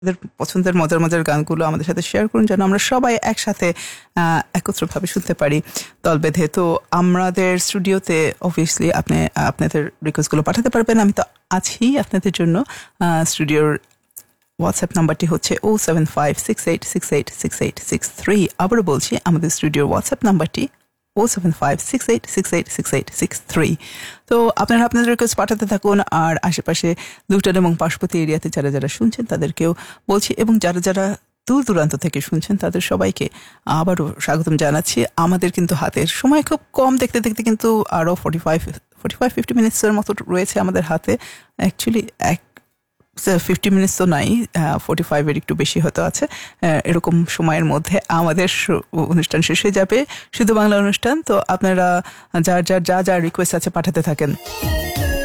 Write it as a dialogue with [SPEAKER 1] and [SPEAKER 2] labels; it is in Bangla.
[SPEAKER 1] পছন্দের মজার মজার গানগুলো আমাদের সাথে শেয়ার করুন, যেন আমরা সবাই একসাথে একত্রভাবে শুনতে পারি দল বেঁধে। তো আমাদের স্টুডিওতে অবভিয়াসলি আপনাদের রিকোয়েস্টগুলো পাঠাতে পারবেন, আমি তো আছি আপনাদের জন্য। স্টুডিওর হোয়াটসঅ্যাপ নাম্বারটি হচ্ছে 07568686863। আবারও বলছি, আমাদের স্টুডিওর হোয়াটসঅ্যাপ নাম্বারটি 07568686863। তো আপনারা আপনাদের রিকোয়েস্ট পাঠাতে থাকুন। আর আশেপাশে লুটন এবং পার্শ্ববর্তী এরিয়াতে যারা যারা শুনছেন তাদেরকেও বলছি, এবং যারা যারা দূর দূরান্ত থেকে শুনছেন তাদের সবাইকে আবারও স্বাগতম জানাচ্ছি। আমাদের কিন্তু হাতের সময় খুব কম, দেখতে দেখতে কিন্তু আরও 45-50 মিনিটসের মতো রয়েছে আমাদের হাতে। অ্যাকচুয়ালি 50 মিনিটস তো নাই, 45-এর একটু বেশি হয়তো আছে। এরকম সময়ের মধ্যে আমাদের অনুষ্ঠান শেষ হয়ে যাবে, শুধু বাংলা অনুষ্ঠান। তো আপনারা যা যা রিকোয়েস্ট আছে পাঠাতে থাকেন।